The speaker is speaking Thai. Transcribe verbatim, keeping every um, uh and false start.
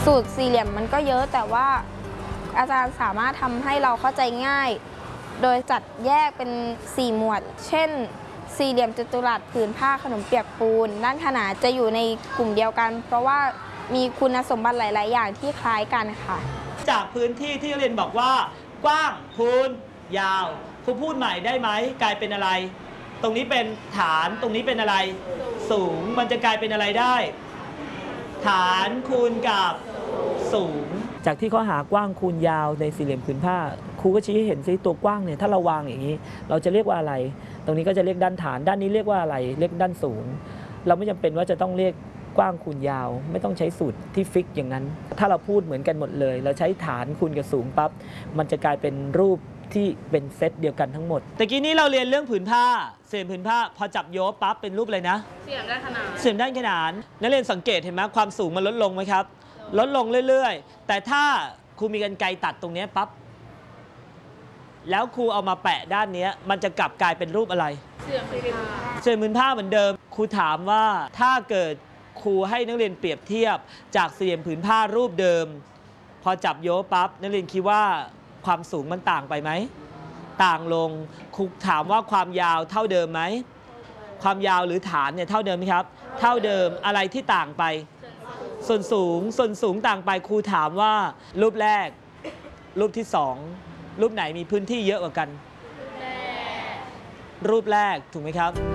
สูตรสี่เหลี่ยมมันก็เยอะแต่ว่าอาจารย์สามารถทำให้เราเข้าใจง่ายโดยจัดแยกเป็นสี่หมวดเช่นสี่เหลี่ยมจัตุรัสผืนผ้าขนมเปียกปูนด้านขนานจะอยู่ในกลุ่มเดียวกันเพราะว่ามีคุณสมบัติหลายๆอย่างที่คล้ายกันค่ะจากพื้นที่ที่เรียนบอกว่ากว้างคูณยาวครูพูดใหม่ได้ไหมกลายเป็นอะไรตรงนี้เป็นฐานตรงนี้เป็นอะไรสูงมันจะกลายเป็นอะไรได้ฐานคูณกับสูงจากที่เขาหากว้างคูณยาวในสี่เหลี่ยมผืนผ้าครูก็ชี้ให้เห็นซิตัวกว้างเนี่ยถ้าเราวางอย่างนี้เราจะเรียกว่าอะไรตรงนี้ก็จะเรียกด้านฐานด้านนี้เรียกว่าอะไรเรียกด้านสูงเราไม่จำเป็นว่าจะต้องเรียกกว้างคูณยาวไม่ต้องใช้สูตรที่ฟิกอย่างนั้นถ้าเราพูดเหมือนกันหมดเลยเราใช้ฐานคูณกับสูงปั๊บมันจะกลายเป็นรูปที่เป็นเซตเดียวกันทั้งหมดแต่กี้นี้เราเรียนเรื่องผืนผ้าเสี่ยมผืนผ้าพอจับโยบปั๊บเป็นรูปอะไรนะเสี่ยมด้านขนานเสี่ยมด้านขนานนักเรียนสังเกตเห็นไหมความสูงมันลดลงไหมครับลดลงเรื่อยๆแต่ถ้าครูมีกรรไกรตัดตรงนี้ปั๊บแล้วครูเอามาแปะด้านนี้มันจะกลับกลายเป็นรูปอะไรเสี่ยมผืนผ้าเสี่ยมผืนผ้าเหมือนเดิมครูถามว่าถ้าเกิดครูให้นักเรียนเปรียบเทียบจากเสี่ยมผืนผ้ารูปเดิมพอจับโยปั๊บนักเรียนคิดว่าความสูงมันต่างไปไหมต่างลงครูถามว่าความยาวเท่าเดิมไหมความยาวหรือฐานเนี่ยเท่าเดิมไหมครับเท่าเดิมอะไรที่ต่างไปส่วนสูงส่วนสูงต่างไปครูถามว่ารูปแรกรูปที่สองรูปไหนมีพื้นที่เยอะกว่ากันรูปแรกถูกไหมครับ